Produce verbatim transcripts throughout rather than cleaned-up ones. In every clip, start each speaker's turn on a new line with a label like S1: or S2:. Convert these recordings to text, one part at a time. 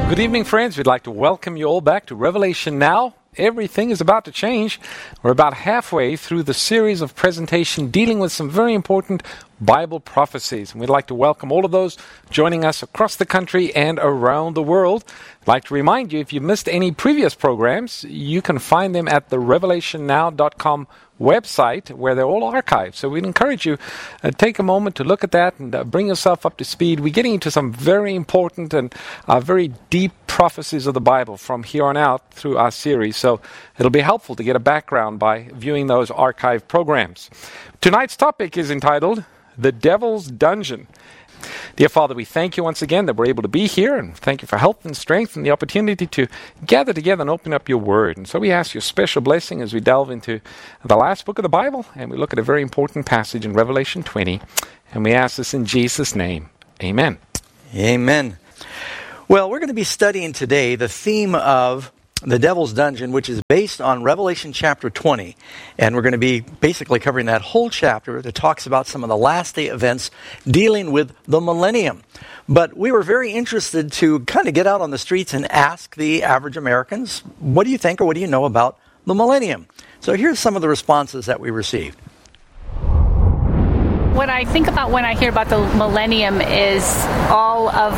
S1: Good evening, friends. We'd like to welcome you all back to Revelation Now. Everything is about to change. We're about halfway through the series of presentation dealing with some very important Bible prophecies. And we'd like to welcome all of those joining us across the country and around the world. I'd like to remind you, if you missed any previous programs, you can find them at the revelation now dot com website where they're all archived. So we'd encourage you uh, take a moment to look at that and uh, bring yourself up to speed. We're getting into some very important and uh, very deep prophecies of the Bible from here on out through our series. So it'll be helpful to get a background by viewing those archived programs. Tonight's topic is entitled The Devil's Dungeon. Dear Father, we thank you once again that we're able to be here, and thank you for health and strength and the opportunity to gather together and open up your word. And so we ask your special blessing as we delve into the last book of the Bible, and we look at a very important passage in Revelation twenty, and we ask this in Jesus' name. Amen.
S2: Amen. Well, we're going to be studying today the theme of The Devil's Dungeon, which is based on Revelation chapter twenty. And we're going to be basically covering that whole chapter that talks about some of the last day events dealing with the millennium. But we were very interested to kind of get out on the streets and ask the average Americans, what do you think or what do you know about the millennium? So here's some of the responses that we received.
S3: What I think about when I hear about the millennium is all of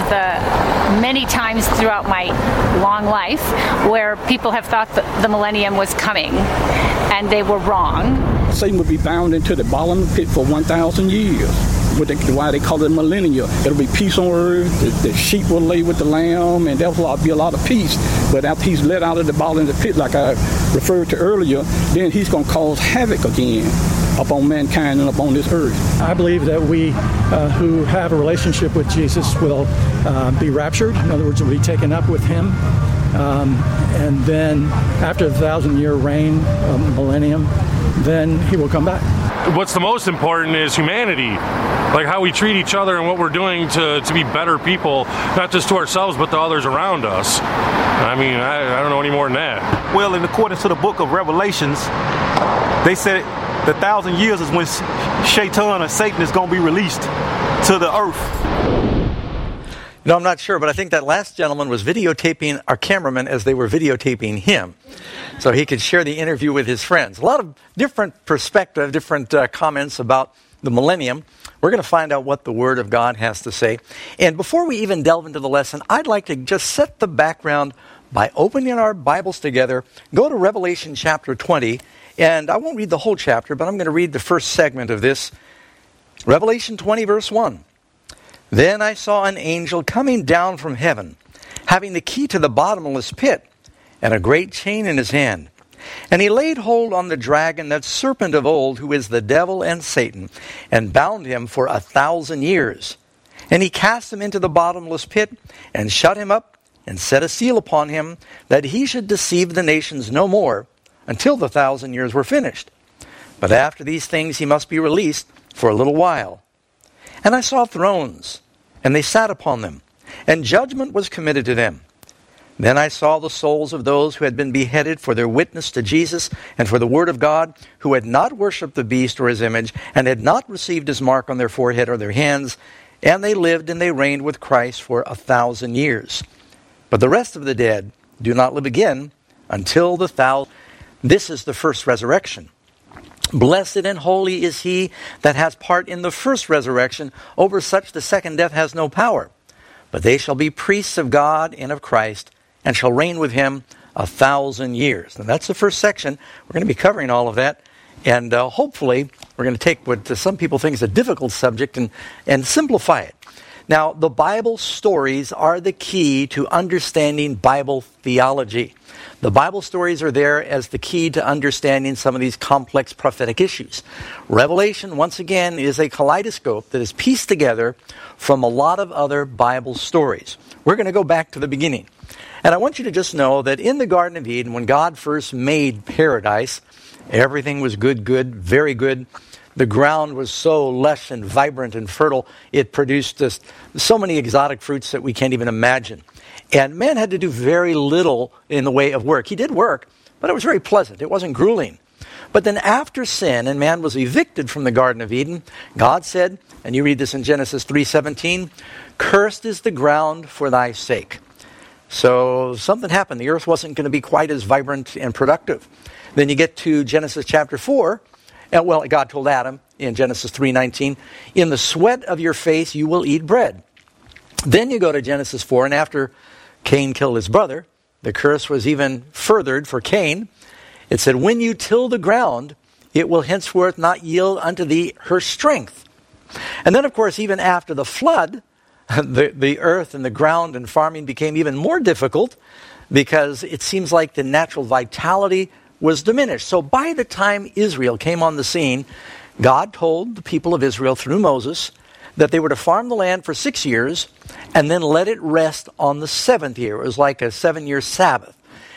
S3: the many times throughout my long life where people have thought that the millennium was coming and they were wrong.
S4: Satan would be bound into the bottom of the pit for one thousand years. What they, why they call it millennium. It'll be peace on earth, the, the sheep will lay with the lamb, and there'll be a lot of peace. But after he's let out of the bottom of the pit, like I referred to earlier, then he's going to cause havoc again upon mankind and upon this earth.
S5: I believe that we uh, who have a relationship with Jesus will uh, be raptured. In other words, will be taken up with him. Um, and then after the thousand-year reign, um, millennium, then he will come back.
S6: What's the most important is humanity, like how we treat each other and what we're doing to, to be better people, not just to ourselves, but to others around us. I mean, I, I don't know any more than that.
S7: Well, in accordance to the book of Revelations, they said the thousand years is when Shaitan or Satan is going to be released to the earth.
S2: No, I'm not sure, but I think that last gentleman was videotaping our cameraman as they were videotaping him, so he could share the interview with his friends. A lot of different perspective, different uh, comments about the millennium. We're going to find out what the Word of God has to say. And before we even delve into the lesson, I'd like to just set the background by opening our Bibles together. Go to Revelation chapter twenty, and I won't read the whole chapter, but I'm going to read the first segment of this. Revelation twenty, verse one. Then I saw an angel coming down from heaven, having the key to the bottomless pit, and a great chain in his hand. And he laid hold on the dragon, that serpent of old, who is the devil and Satan, and bound him for a thousand years. And he cast him into the bottomless pit, and shut him up, and set a seal upon him, that he should deceive the nations no more, until the thousand years were finished. But after these things he must be released for a little while. And I saw thrones, and they sat upon them, and judgment was committed to them. Then I saw the souls of those who had been beheaded for their witness to Jesus and for the word of God, who had not worshipped the beast or his image, and had not received his mark on their forehead or their hands, and they lived and they reigned with Christ for a thousand years. But the rest of the dead do not live again until the thousand. This is the first resurrection. Blessed and holy is he that has part in the first resurrection. Over such the second death has no power. But they shall be priests of God and of Christ, and shall reign with him a thousand years. And that's the first section. We're going to be covering all of that. And uh, hopefully we're going to take what uh, some people think is a difficult subject and, and simplify it. Now, the Bible stories are the key to understanding Bible theology. The Bible stories are there as the key to understanding some of these complex prophetic issues. Revelation, once again, is a kaleidoscope that is pieced together from a lot of other Bible stories. We're going to go back to the beginning. And I want you to just know that in the Garden of Eden, when God first made paradise, everything was good, good, very good. The ground was so lush and vibrant and fertile, it produced just so many exotic fruits that we can't even imagine. And man had to do very little in the way of work. He did work, but it was very pleasant. It wasn't grueling. But then after sin, and man was evicted from the Garden of Eden, God said, and you read this in Genesis three seventeen, "Cursed is the ground for thy sake." So something happened. The earth wasn't going to be quite as vibrant and productive. Then you get to Genesis chapter four. And, well, God told Adam in Genesis three nineteen, in the sweat of your face you will eat bread. Then you go to Genesis four, and after Cain killed his brother, the curse was even furthered for Cain. It said, when you till the ground, it will henceforth not yield unto thee her strength. And then, of course, even after the flood, the, the earth and the ground and farming became even more difficult because it seems like the natural vitality was diminished. So by the time Israel came on the scene, God told the people of Israel through Moses that they were to farm the land for six years and then let it rest on the seventh year. It was like a seven-year Sabbath.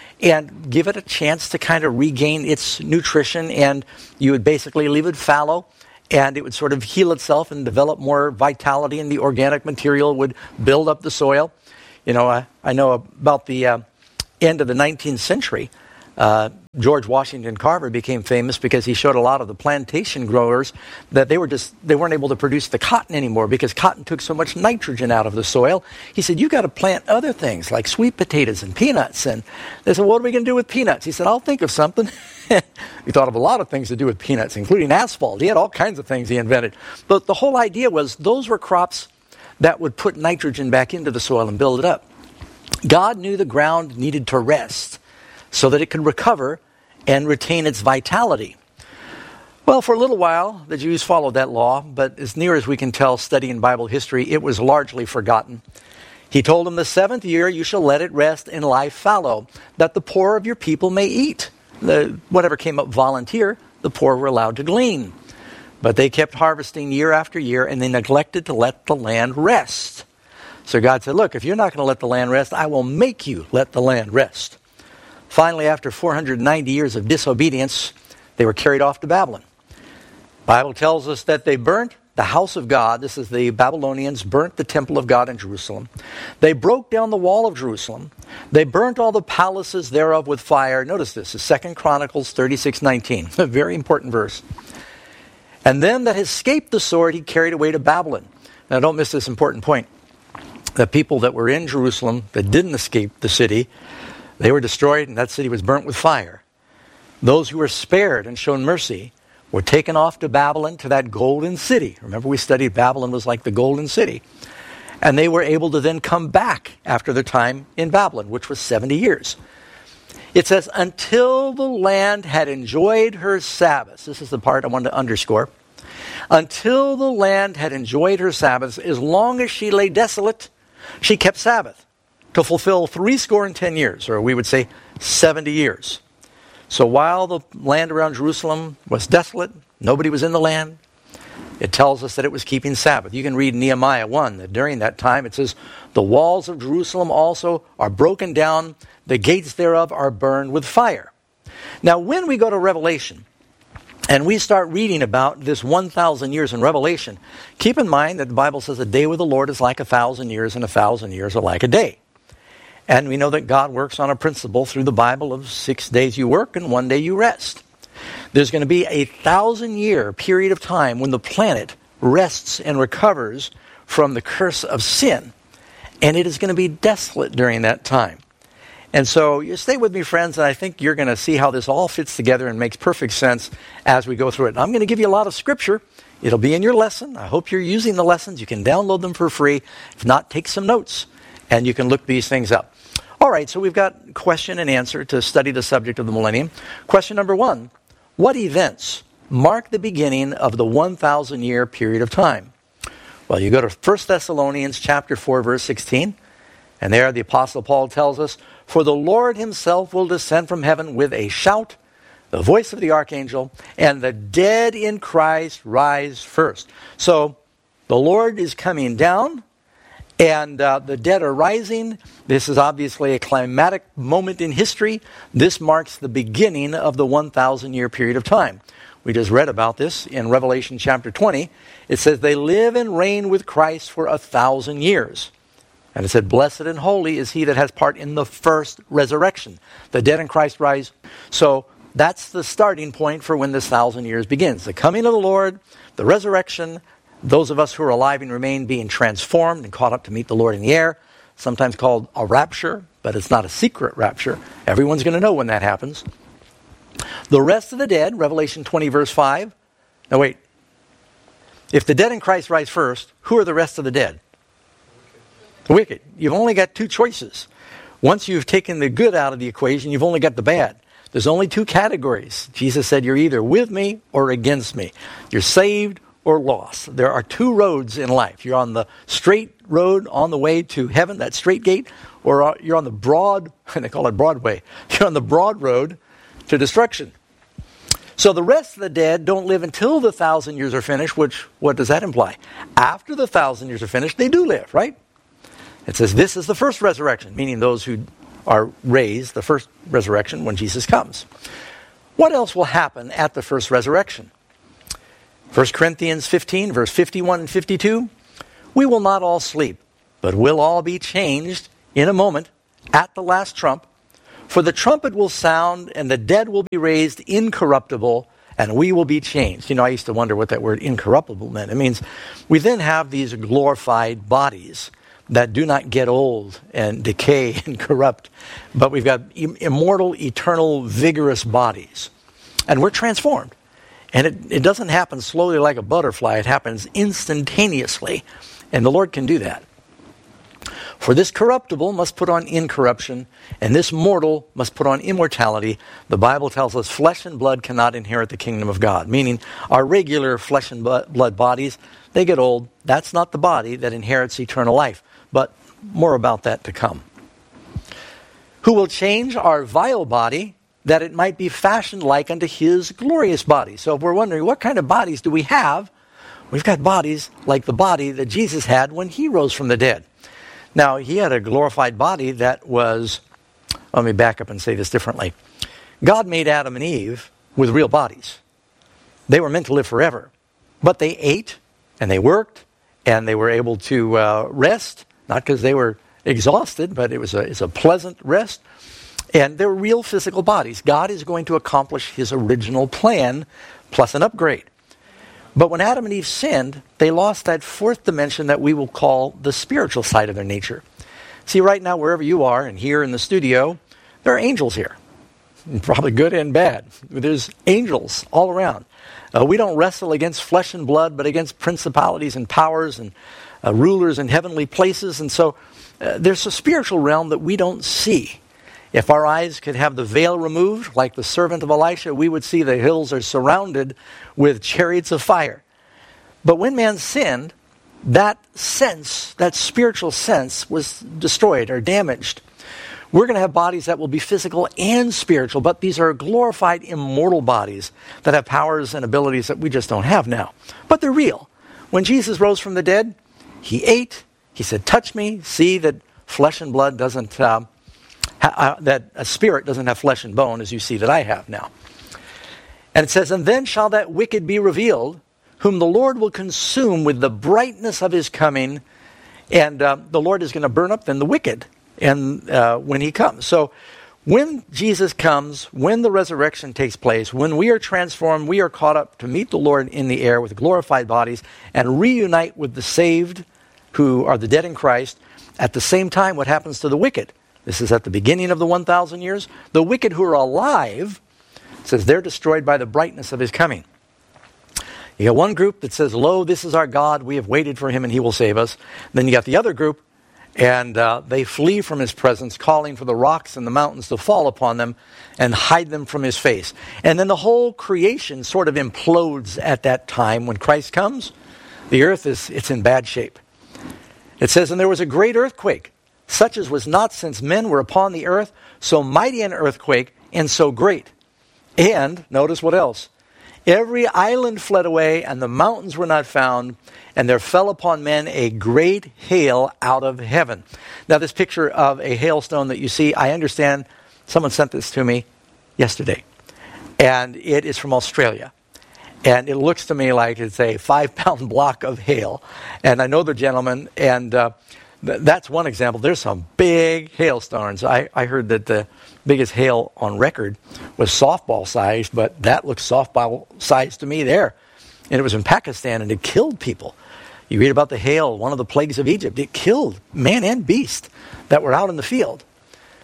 S2: And give it a chance to kind of regain its nutrition, and you would basically leave it fallow, and it would sort of heal itself and develop more vitality, and the organic material would build up the soil. You know, I, I know about the uh, end of the nineteenth century, uh, George Washington Carver became famous because he showed a lot of the plantation growers that they were just they weren't able to produce the cotton anymore because cotton took so much nitrogen out of the soil. He said, you got to plant other things like sweet potatoes and peanuts. And they said, what are we going to do with peanuts? He said, I'll think of something. He thought of a lot of things to do with peanuts, including asphalt. He had all kinds of things he invented. But the whole idea was those were crops that would put nitrogen back into the soil and build it up. God knew the ground needed to rest so that it could recover and retain its vitality. Well, for a little while, the Jews followed that law, but as near as we can tell studying Bible history, it was largely forgotten. He told them, the seventh year you shall let it rest and lie fallow, that the poor of your people may eat. The, whatever came up volunteer, the poor were allowed to glean. But they kept harvesting year after year, and they neglected to let the land rest. So God said, look, if you're not going to let the land rest, I will make you let the land rest. Finally, after four hundred ninety years of disobedience, they were carried off to Babylon. The Bible tells us that they burnt the house of God. This is the Babylonians burnt the temple of God in Jerusalem. They broke down the wall of Jerusalem. They burnt all the palaces thereof with fire. Notice this, is Second Chronicles thirty-six nineteen, a very important verse. And them that escaped the sword he carried away to Babylon. Now don't miss this important point. The people that were in Jerusalem that didn't escape the city, they were destroyed, and that city was burnt with fire. Those who were spared and shown mercy were taken off to Babylon, to that golden city. Remember, we studied Babylon was like the golden city. And they were able to then come back after their time in Babylon, which was seventy years. It says, until the land had enjoyed her Sabbaths. This is the part I wanted to underscore. Until the land had enjoyed her Sabbaths, as long as she lay desolate, she kept Sabbath, to fulfill three score and ten years, or we would say seventy years. So while the land around Jerusalem was desolate, nobody was in the land, it tells us that it was keeping Sabbath. You can read Nehemiah one, that during that time it says, the walls of Jerusalem also are broken down, the gates thereof are burned with fire. Now when we go to Revelation, and we start reading about this one thousand years in Revelation, keep in mind that the Bible says a day with the Lord is like a thousand years, and a thousand years are like a day. And we know that God works on a principle through the Bible of six days you work and one day you rest. There's going to be a thousand-year period of time when the planet rests and recovers from the curse of sin. And it is going to be desolate during that time. And so you stay with me, friends, and I think you're going to see how this all fits together and makes perfect sense as we go through it. And I'm going to give you a lot of scripture. It'll be in your lesson. I hope you're using the lessons. You can download them for free. If not, take some notes, and you can look these things up. All right, so we've got question and answer to study the subject of the millennium. Question number one, what events mark the beginning of the one thousand year period of time? Well, you go to First Thessalonians chapter four, verse sixteen, and there the Apostle Paul tells us, for the Lord himself will descend from heaven with a shout, the voice of the archangel, and the dead in Christ rise first. So the Lord is coming down, and uh, the dead are rising. This is obviously a climatic moment in history. This marks the beginning of the one thousand year period of time. We just read about this in Revelation chapter twenty. It says, they live and reign with Christ for a thousand years. And it said, blessed and holy is he that has part in the first resurrection. The dead in Christ rise. So that's the starting point for when this thousand years begins. The coming of the Lord, the resurrection, those of us who are alive and remain being transformed and caught up to meet the Lord in the air, sometimes called a rapture, but it's not a secret rapture. Everyone's going to know when that happens. The rest of the dead, Revelation twenty, verse five. Now wait. If the dead in Christ rise first, who are the rest of the dead? The wicked. You've only got two choices. Once you've taken the good out of the equation, you've only got the bad. There's only two categories. Jesus said, you're either with me or against me. You're saved or lost. There are two roads in life. You're on the straight road on the way to heaven, that straight gate, or you're on the broad, and they call it Broadway. You're on the broad road to destruction. So the rest of the dead don't live until the thousand years are finished, which, what does that imply? After the thousand years are finished, they do live, right? It says this is the first resurrection, meaning those who are raised, the first resurrection when Jesus comes. What else will happen at the first resurrection? First Corinthians fifteen, verse fifty-one and fifty-two. We will not all sleep, but we'll all be changed in a moment at the last trump. For the trumpet will sound, and the dead will be raised incorruptible, and we will be changed. You know, I used to wonder what that word incorruptible meant. It means we then have these glorified bodies that do not get old and decay and corrupt, but we've got immortal, eternal, vigorous bodies. And we're transformed. And it, it doesn't happen slowly like a butterfly. It happens instantaneously. And the Lord can do that. For this corruptible must put on incorruption, and this mortal must put on immortality. The Bible tells us flesh and blood cannot inherit the kingdom of God, meaning our regular flesh and blood bodies, they get old. That's not the body that inherits eternal life, but more about that to come. Who will change our vile body, that it might be fashioned like unto his glorious body. So if we're wondering, what kind of bodies do we have? We've got bodies like the body that Jesus had when he rose from the dead. Now, he had a glorified body that was, let me back up and say this differently. God made Adam and Eve with real bodies. They were meant to live forever. But they ate, and they worked, and they were able to uh, rest, not because they were exhausted, but it was a, it's a pleasant rest. And they're real physical bodies. God is going to accomplish his original plan, plus an upgrade. But when Adam and Eve sinned, they lost that fourth dimension that we will call the spiritual side of their nature. See, right now, wherever you are, and here in the studio, there are angels here. Probably good and bad. There's angels all around. Uh, we don't wrestle against flesh and blood, but against principalities and powers and uh, rulers in heavenly places. And so uh, there's a spiritual realm that we don't see. If our eyes could have the veil removed, like the servant of Elisha, we would see the hills are surrounded with chariots of fire. But when man sinned, that sense, that spiritual sense, was destroyed or damaged. We're going to have bodies that will be physical and spiritual, but these are glorified, immortal bodies that have powers and abilities that we just don't have now. But they're real. When Jesus rose from the dead, he ate. He said, touch me, see that flesh and blood doesn't... Uh, Uh, that a spirit doesn't have flesh and bone, as you see that I have now. And it says, and then shall that wicked be revealed, whom the Lord will consume with the brightness of his coming, and uh, the Lord is going to burn up then the wicked and uh, when he comes. So when Jesus comes, when the resurrection takes place, when we are transformed, we are caught up to meet the Lord in the air with glorified bodies and reunite with the saved who are the dead in Christ. At the same time, what happens to the wicked? This is at the beginning of the one thousand years. The wicked who are alive, says they're destroyed by the brightness of his coming. You got one group that says, lo, this is our God. We have waited for him and he will save us. Then you got the other group, and uh, they flee from his presence, calling for the rocks and the mountains to fall upon them and hide them from his face. And then the whole creation sort of implodes at that time. When Christ comes, the earth is it's in bad shape. It says, and there was a great earthquake, such as was not since men were upon the earth, so mighty an earthquake, and so great. And, notice what else? Every island fled away, and the mountains were not found, and there fell upon men a great hail out of heaven. Now, this picture of a hailstone that you see, I understand, someone sent this to me yesterday, and it is from Australia. And it looks to me like it's a five-pound block of hail. And I know the gentleman, and uh, th- that's one example. There's some big hailstones. I, I heard that the biggest hail on record was softball-sized, but that looks softball-sized to me there. And it was in Pakistan, and it killed people. You read about the hail, one of the plagues of Egypt. It killed man and beast that were out in the field.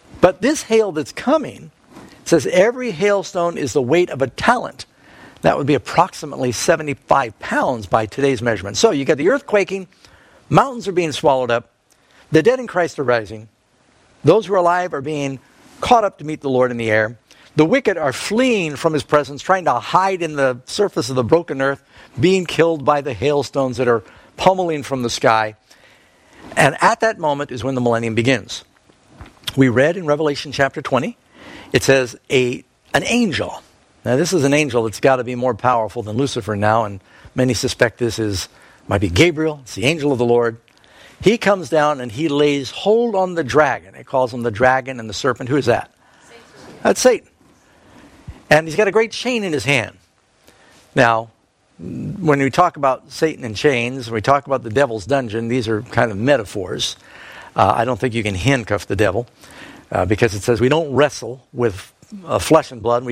S2: But this hail that's coming, it says every hailstone is the weight of a talent. That would be approximately seventy-five pounds by today's measurement. So you got the earth quaking, mountains are being swallowed up, the dead in Christ are rising, those who are alive are being caught up to meet the Lord in the air, the wicked are fleeing from his presence, trying to hide in the surface of the broken earth, being killed by the hailstones that are pummeling from the sky. And at that moment is when the millennium begins. We read in Revelation chapter twenty, it says a an angel. Now this is an angel that's got to be more powerful than Lucifer now, and many suspect this is might be Gabriel. It's the angel of the Lord. He comes down and he lays hold on the dragon. It calls him the dragon and the serpent. Who is that? Satan. That's Satan. And he's got a great chain in his hand. Now, when we talk about Satan and chains, when we talk about the devil's dungeon, these are kind of metaphors. Uh, I don't think you can handcuff the devil uh, because it says we don't wrestle with uh, flesh and blood. We